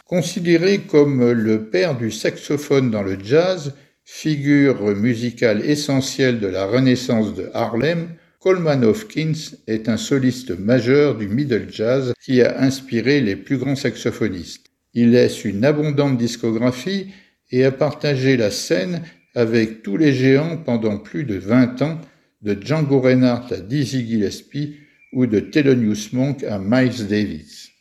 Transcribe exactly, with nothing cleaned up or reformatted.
Considéré comme le père du saxophone dans le jazz, figure musicale essentielle de la Renaissance de Harlem, Coleman Hawkins est un soliste majeur du middle jazz qui a inspiré les plus grands saxophonistes. Il laisse une abondante discographie et a partagé la scène avec tous les géants pendant plus de vingt ans, de Django Reinhardt à Dizzy Gillespie ou de Thelonious Monk à Miles Davis.